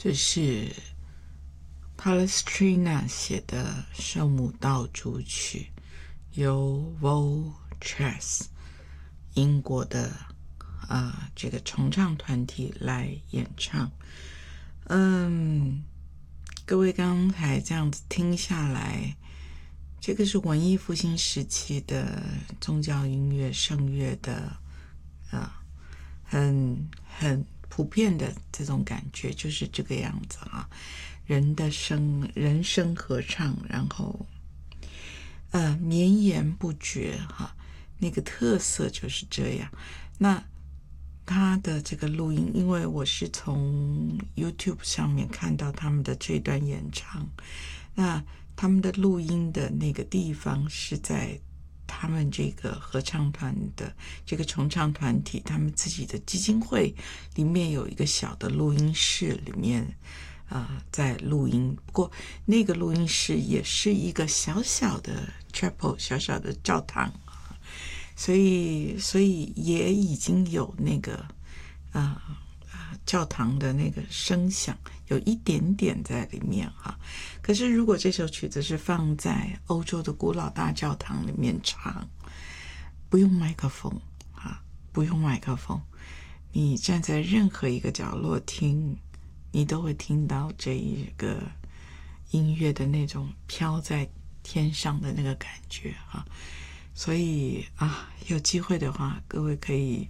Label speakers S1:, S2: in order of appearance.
S1: 这是 Palestrina 写的圣母道主曲，由 Vultures 英国的这个重唱团体来演唱。各位刚才这样子听下来，这个是文艺复兴时期的宗教音乐圣乐的很普遍的这种感觉，就是这个样子啊，人声合唱，然后绵延不绝哈，那个特色就是这样。那他的这个录音，因为我是从 YouTube 上面看到他们的这段演唱，那他们的录音的那个地方是在他们这个合唱团的这个重唱团体他们自己的基金会里面有一个小的录音室里面在录音。不过那个录音室也是一个小小的 chapel 小小的教堂，所以也已经有那个教堂的那个声响有一点点在里面哈。可是如果这首曲子是放在欧洲的古老大教堂里面唱，不用麦克风不用麦克风，你站在任何一个角落听，你都会听到这一个音乐的那种飘在天上的那个感觉所以有机会的话，各位可以